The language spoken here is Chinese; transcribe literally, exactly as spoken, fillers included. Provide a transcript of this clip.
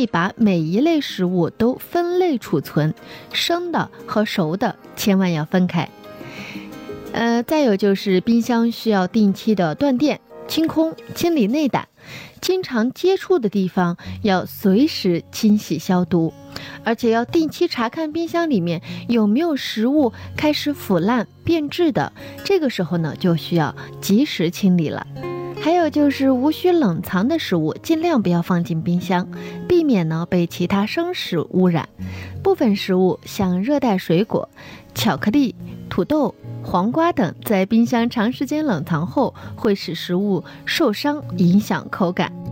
以把每一类食物都分类储存，生的和熟的千万要分开。呃，再有就是冰箱需要定期的断电、清空、清理内胆，经常接触的地方要随时清洗消毒，而且要定期查看冰箱里面有没有食物开始腐烂变质的，这个时候呢就需要及时清理了。还有就是无需冷藏的食物尽量不要放进冰箱，避免呢被其他生食污染。部分食物像热带水果、巧克力、土豆、黄瓜等，在冰箱长时间冷藏后会使食物受伤，影响口感。